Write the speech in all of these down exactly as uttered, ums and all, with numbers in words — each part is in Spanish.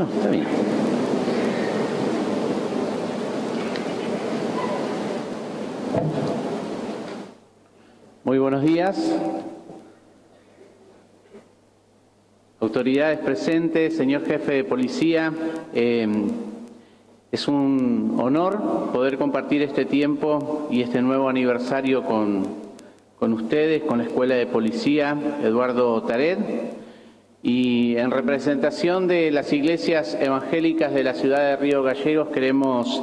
No, está bien. Muy buenos días. Autoridades presentes, señor jefe de policía, eh, es un honor poder compartir este tiempo y este nuevo aniversario con, con ustedes, con la Escuela de Policía Eduardo Taret, y en representación de las iglesias evangélicas de la ciudad de Río Gallegos queremos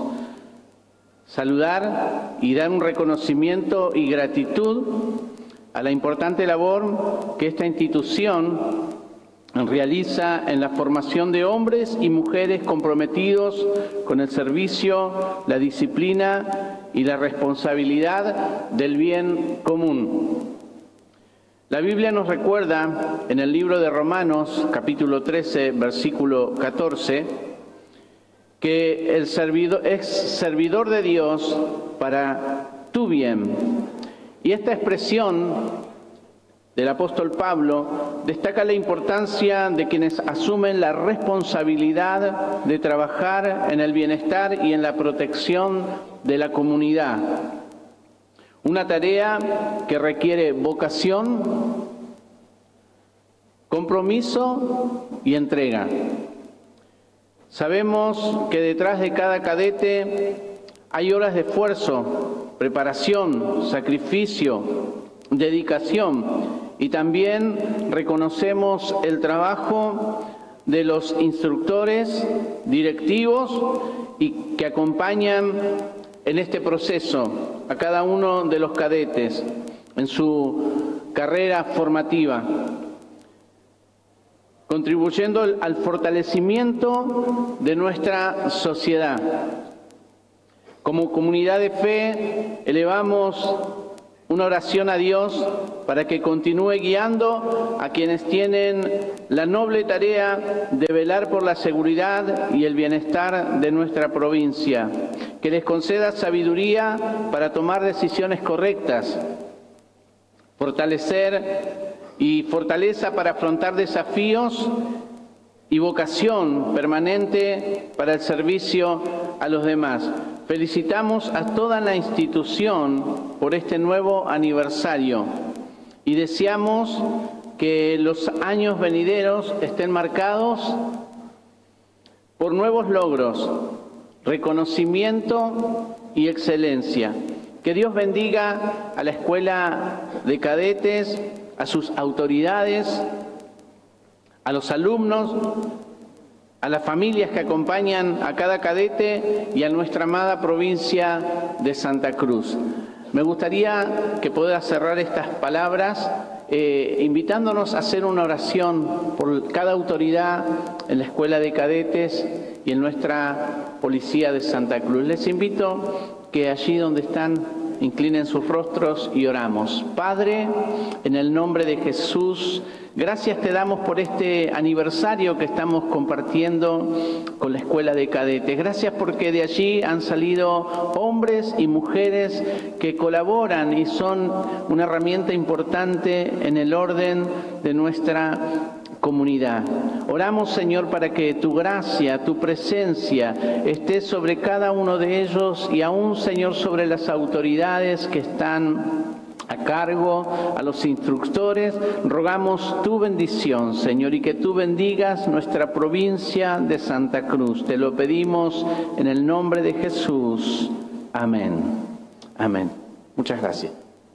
saludar y dar un reconocimiento y gratitud a la importante labor que esta institución realiza en la formación de hombres y mujeres comprometidos con el servicio, la disciplina y la responsabilidad del bien común. La Biblia nos recuerda en el libro de Romanos, capítulo trece, versículo catorce, que el servidor es servidor de Dios para tu bien. Y esta expresión del apóstol Pablo destaca la importancia de quienes asumen la responsabilidad de trabajar en el bienestar y en la protección de la comunidad. Una tarea que requiere vocación, compromiso y entrega. Sabemos que detrás de cada cadete hay horas de esfuerzo, preparación, sacrificio, dedicación, y también reconocemos el trabajo de los instructores, directivos y que acompañan en este proceso a cada uno de los cadetes en su carrera formativa, contribuyendo al fortalecimiento de nuestra sociedad. Como comunidad de fe, elevamos una oración a Dios para que continúe guiando a quienes tienen la noble tarea de velar por la seguridad y el bienestar de nuestra provincia, que les conceda sabiduría para tomar decisiones correctas, fortalecer y fortaleza para afrontar desafíos y vocación permanente para el servicio a los demás. Felicitamos a toda la institución por este nuevo aniversario y deseamos que los años venideros estén marcados por nuevos logros, reconocimiento y excelencia. Que Dios bendiga a la Escuela de Cadetes, a sus autoridades, a los alumnos, a las familias que acompañan a cada cadete y a nuestra amada provincia de Santa Cruz. Me gustaría que pueda cerrar estas palabras eh, invitándonos a hacer una oración por cada autoridad en la Escuela de Cadetes y en nuestra Policía de Santa Cruz. Les invito que allí donde están inclinen sus rostros y oramos. Padre, en el nombre de Jesús, gracias te damos por este aniversario que estamos compartiendo con la Escuela de Cadetes. Gracias porque de allí han salido hombres y mujeres que colaboran y son una herramienta importante en el orden de nuestra comunidad. Oramos, Señor, para que tu gracia, tu presencia esté sobre cada uno de ellos y aún, Señor, sobre las autoridades que están a cargo, a los instructores. Rogamos tu bendición, Señor, y que tú bendigas nuestra provincia de Santa Cruz. Te lo pedimos en el nombre de Jesús. Amén. Amén. Muchas gracias.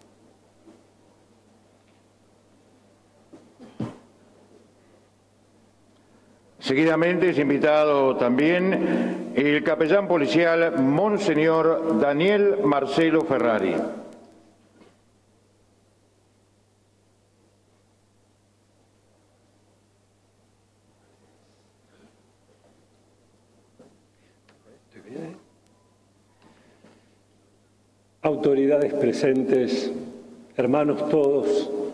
Seguidamente es invitado también el capellán policial Monseñor Daniel Marcelo Ferrari. Autoridades presentes, hermanos todos,